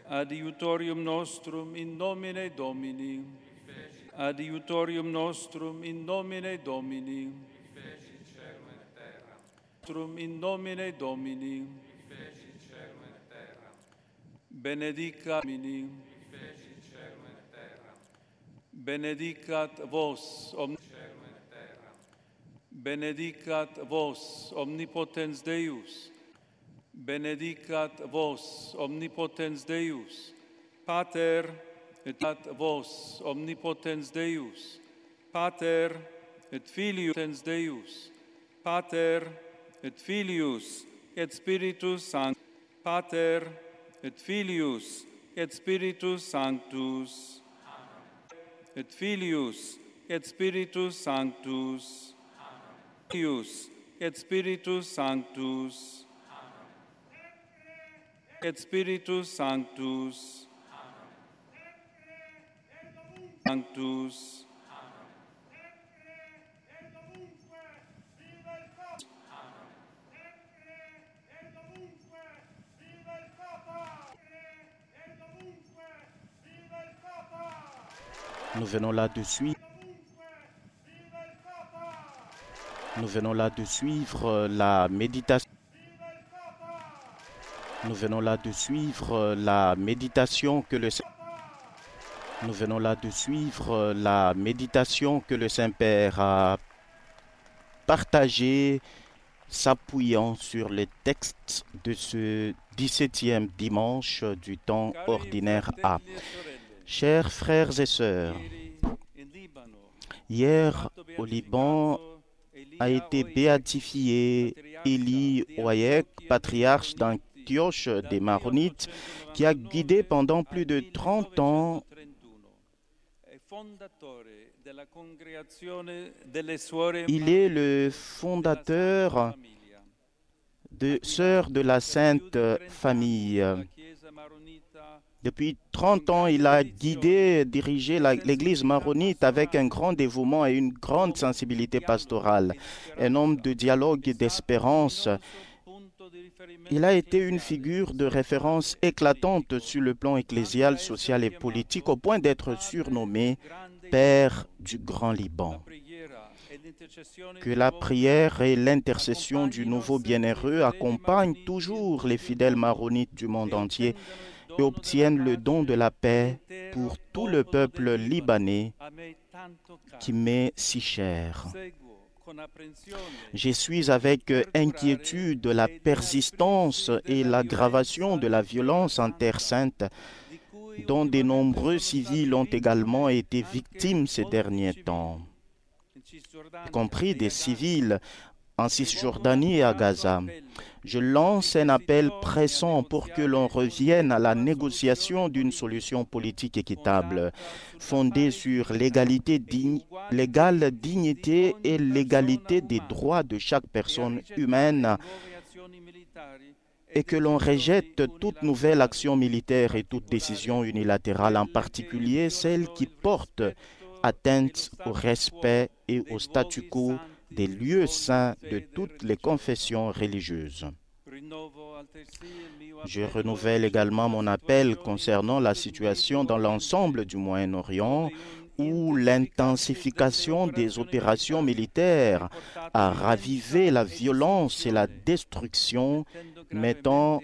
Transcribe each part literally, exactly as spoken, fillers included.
Adiutorium nostrum in nomine Domini. Adiutorium nostrum in nomine Domini. In nomine Domini. Benedicat Domini. Benedicat vos, omni... Benedicat vos, omnipotens Deus. Benedicat vos, omnipotens Deus. Pater, et vos, omnipotens Deus. Pater, et Filius Deus. Pater, et Filius, et Spiritus Sanctus. Pater, et Filius, et Spiritus Sanctus. Et Filius, et Spiritus Sanctus. Filius, et Spiritus Sanctus. Et Spiritus Sanctus. Sanctus. Nous venons là de suivre. Nous venons là de suivre la méditation. Nous venons là de suivre la méditation que le Nous venons là de suivre la méditation que le Saint-Père a partagée, s'appuyant sur les textes de ce dix-septième dimanche du temps ordinaire A. Chers frères et sœurs, hier au Liban a été béatifié Élie Ouayek, patriarche d'Antioche des Maronites, qui a guidé pendant plus de trente ans Il est le fondateur de Sœurs de la Sainte Famille. Depuis trente ans, il a guidé, dirigé l'Église maronite avec un grand dévouement et une grande sensibilité pastorale, un homme de dialogue et d'espérance. Il a été une figure de référence éclatante sur le plan ecclésial, social et politique, au point d'être surnommé Père du Grand Liban. Que la prière et l'intercession du nouveau bienheureux accompagnent toujours les fidèles maronites du monde entier et obtiennent le don de la paix pour tout le peuple libanais qui m'est si cher. Je suis avec inquiétude la persistance et l'aggravation de la violence en Terre Sainte, dont de nombreux civils ont également été victimes ces derniers temps, y compris des civils en Cisjordanie et à Gaza. Je lance un appel pressant pour que l'on revienne à la négociation d'une solution politique équitable, fondée sur l'égalité digne, l'égale dignité et l'égalité des droits de chaque personne humaine, et que l'on rejette toute nouvelle action militaire et toute décision unilatérale, en particulier celle qui porte atteinte au respect et au statu quo des lieux saints de toutes les confessions religieuses. Je renouvelle également mon appel concernant la situation dans l'ensemble du Moyen-Orient, où l'intensification des opérations militaires a ravivé la violence et la destruction, mettant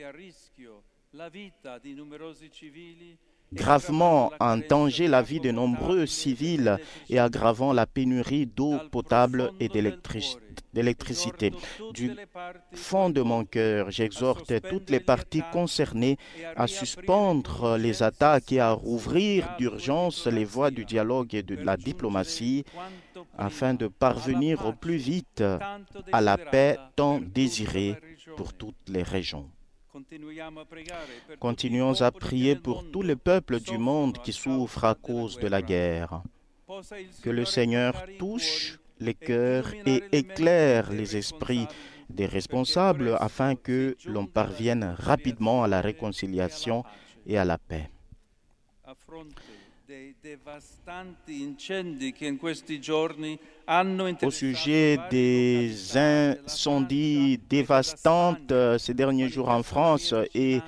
gravement en danger la vie de nombreux civils et aggravant la pénurie d'eau potable et d'électricité. Du fond de mon cœur, j'exhorte toutes les parties concernées à suspendre les attaques et à rouvrir d'urgence les voies du dialogue et de la diplomatie afin de parvenir au plus vite à la paix tant désirée pour toutes les régions. Continuons à prier pour tous les peuples du monde qui souffrent à cause de la guerre. Que le Seigneur touche les cœurs et éclaire les esprits des responsables afin que l'on parvienne rapidement à la réconciliation et à la paix. Au sujet des incendies dévastants ces derniers jours en France et